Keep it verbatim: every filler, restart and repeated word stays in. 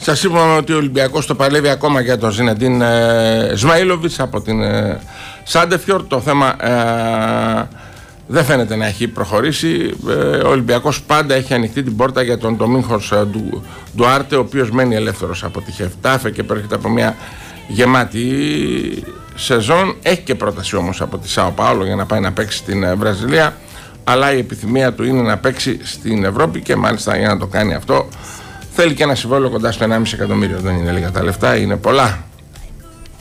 Σας είπαμε ότι ο Ολυμπιακός το παλεύει ακόμα για τον Ζινεντίν ε, Σμαΐλοβιτς από την ε, Σάντεφιορ. Το θέμα ε, δεν φαίνεται να έχει προχωρήσει. Ε, ο Ολυμπιακός πάντα έχει ανοιχτεί την πόρτα για τον Ντομίνχος ε, Ντου, Ντουάρτε, ο οποίος μένει ελεύθερος από τη Χεφτάφε και προέρχεται από μια γεμάτη σεζόν. Έχει και πρόταση όμως από τη Σάο Πάολο για να πάει να παίξει στην ε, Βραζιλία, αλλά η επιθυμία του είναι να παίξει στην Ευρώπη και μάλιστα για να το κάνει αυτό θέλει και ένα συμβόλαιο κοντά στο ενάμιση εκατομμύριο. Δεν είναι λίγα τα λεφτά, είναι πολλά.